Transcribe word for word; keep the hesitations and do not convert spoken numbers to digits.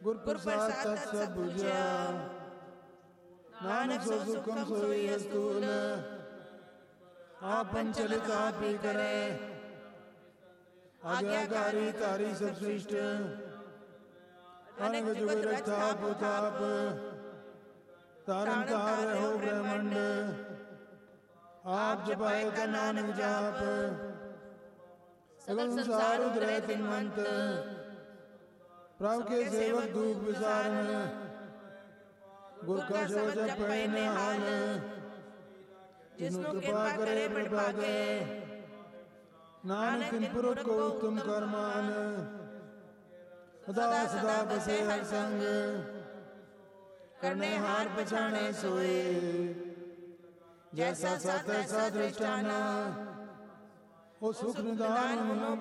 गुर प्रसाद तत् सब बुझा नानक सो सुखम सोई अस्तूल आपन चलित आप ही करे आज्ञाकारी तारी सब श्रेष्ठ अनग जुग रक्षा पुताप तारण तार हो ब्रह्मंड आप जपाए का नानक जाप सगल संसार उधरे तिन्मंत प्रभु के सेवक दुख विसारण गुर का शब्द जपै निहाल जिसनु कृपा करे प्रभागे नानक तिन पुरुष को उत्तम कर्मान सदा सदा बसे हर संग करने हार पछाने सोए जैसा सा तैसा दृष्टाना ओ सुख निदान मनो